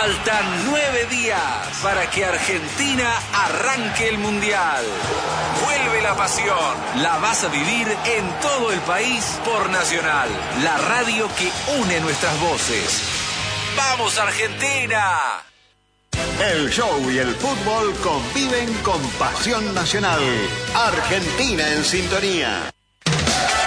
Faltan 9 días para que Argentina arranque el Mundial. Vuelve la pasión. La vas a vivir en todo el país por Nacional, la radio que une nuestras voces. ¡Vamos, Argentina! El show y el fútbol conviven con pasión nacional. Argentina en sintonía.